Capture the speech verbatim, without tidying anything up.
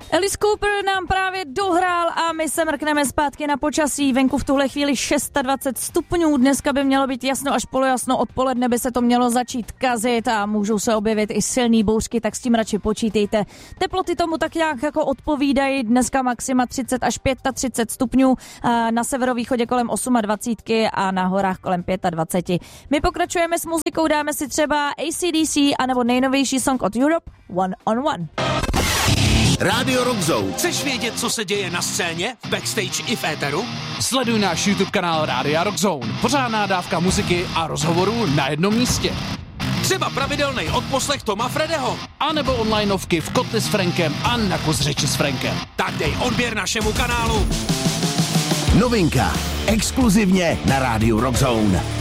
Alice Cooper nám právě dohrál a my se mrkneme zpátky na počasí. Venku v tuhle chvíli dvacet šest stupňů, dneska by mělo být jasno až polojasno, odpoledne by se to mělo začít kazit a můžou se objevit i silný bouřky, tak s tím radši počítejte. Teploty tomu tak nějak jako odpovídají, dneska maxima třicet až třicet pět stupňů, na severovýchodě kolem dvacet osm a na horách kolem dvacet pět. My pokračujeme s muzikou, dáme si třeba A C D C anebo nejnovější song od Europe, One on One. Rádio Rock Zone. Chceš vědět, co se děje na scéně, v backstage i v éteru? Sleduj náš YouTube kanál Rádia Rock Zone. Pořádná dávka muziky a rozhovorů na jednom místě. Třeba pravidelný odposlech Toma Fredeho. A nebo onlineovky v Kotli s Frankem a na kus řeči s Frankem. Tak dej odběr našemu kanálu. Novinka. Exkluzivně na Rádiu Rock Zone.